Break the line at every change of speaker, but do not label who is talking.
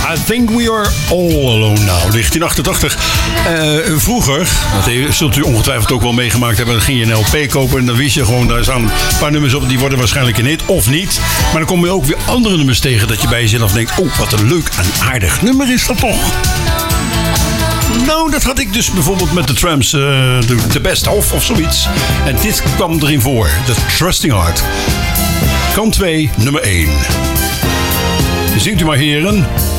I think we are all alone now. 1988. Vroeger, dat zult u ongetwijfeld ook wel meegemaakt hebben, dan ging je een LP kopen en dan wist je gewoon, daar staan een paar nummers op, die worden waarschijnlijk een hit of niet. Maar dan kom je ook weer andere nummers tegen dat je bij jezelf denkt, oh, wat een leuk en aardig nummer is dat toch. Nou, dat had ik dus bijvoorbeeld met de Tramps, de Best Of zoiets. En dit kwam erin voor, The Trusting Heart. Kant 2, nummer 1. Zingt u maar, heren.